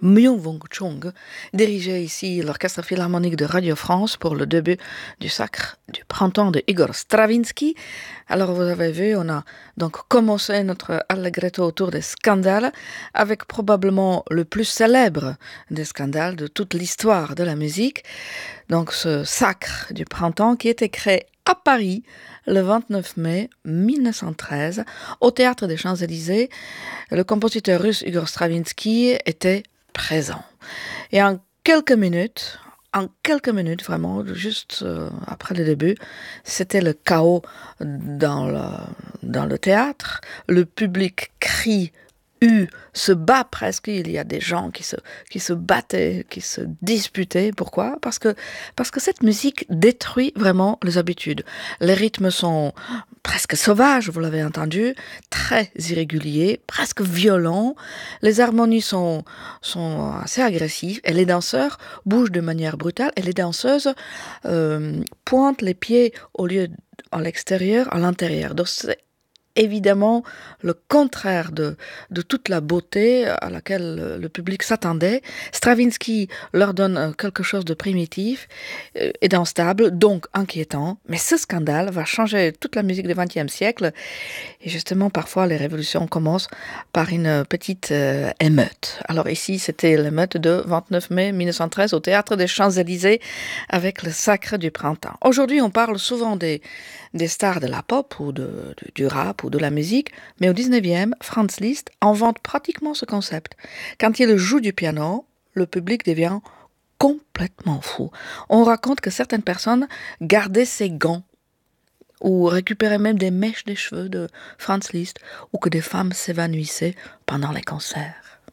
Myung Whun Chung dirigeait ici l'Orchestre Philharmonique de Radio France pour le début du Sacre du Printemps de Igor Stravinsky. Alors vous avez vu, on a donc commencé notre allegretto autour des scandales avec probablement le plus célèbre des scandales de toute l'histoire de la musique. Donc ce Sacre du Printemps qui était créé à Paris le 29 mai 1913 au Théâtre des Champs-Élysées. Le compositeur russe Igor Stravinsky était présent. Et en quelques minutes, vraiment, juste après le début, c'était le chaos dans le théâtre. Le public crie, se bat presque. Il y a des gens qui se battaient, qui se disputaient. Pourquoi ? Parce que cette musique détruit vraiment les habitudes. Les rythmes sont presque sauvages, vous l'avez entendu, très irréguliers, presque violents. Les harmonies sont assez agressives et les danseurs bougent de manière brutale et les danseuses pointent les pieds au lieu à l'extérieur, à l'intérieur. Donc c'est évidemment le contraire de toute la beauté à laquelle le public s'attendait. Stravinsky leur donne quelque chose de primitif et d'instable, donc inquiétant. Mais ce scandale va changer toute la musique du XXe siècle. Et justement, parfois, les révolutions commencent par une petite émeute. Alors ici, c'était l'émeute de 29 mai 1913 au Théâtre des Champs-Élysées avec le Sacre du Printemps. Aujourd'hui, on parle souvent des stars de la pop ou du rap ou de la musique, mais au 19e, Franz Liszt invente pratiquement ce concept. Quand il joue du piano, le public devient complètement fou. On raconte que certaines personnes gardaient ses gants ou récupéraient même des mèches des cheveux de Franz Liszt ou que des femmes s'évanouissaient pendant les concerts.